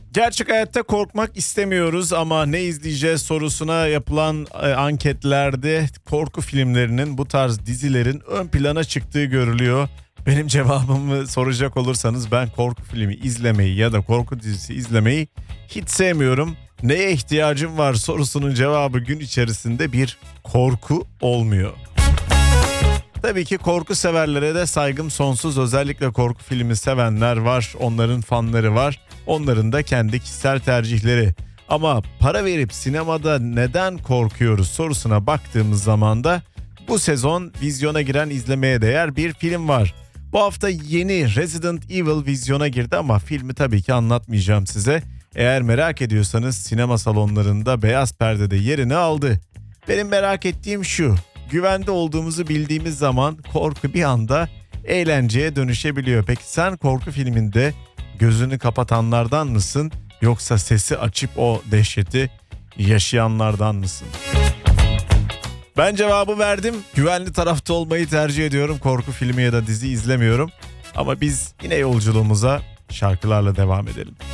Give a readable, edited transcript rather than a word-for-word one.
Gerçek hayatta korkmak istemiyoruz ama ne izleyeceğiz sorusuna yapılan anketlerde korku filmlerinin, bu tarz dizilerin ön plana çıktığı görülüyor. Benim cevabımı soracak olursanız ben korku filmi izlemeyi ya da korku dizisi izlemeyi hiç sevmiyorum. Neye ihtiyacım var sorusunun cevabı gün içerisinde bir korku olmuyor. Tabii ki korku severlere de saygım sonsuz. Özellikle korku filmi sevenler var, onların fanları var. Onların da kendi kişisel tercihleri. Ama para verip sinemada neden korkuyoruz sorusuna baktığımız zaman da bu sezon vizyona giren, izlemeye değer bir film var. Bu hafta yeni Resident Evil vizyona girdi ama filmi tabii ki anlatmayacağım size. Eğer merak ediyorsanız sinema salonlarında beyaz perdede yerini aldı. Benim merak ettiğim şu: güvende olduğumuzu bildiğimiz zaman korku bir anda eğlenceye dönüşebiliyor. Peki sen korku filminde gözünü kapatanlardan mısın, yoksa sesi açıp o dehşeti yaşayanlardan mısın? Ben cevabı verdim. Güvenli tarafta olmayı tercih ediyorum. Korku filmi ya da dizi izlemiyorum. Ama biz yine yolculuğumuza şarkılarla devam edelim.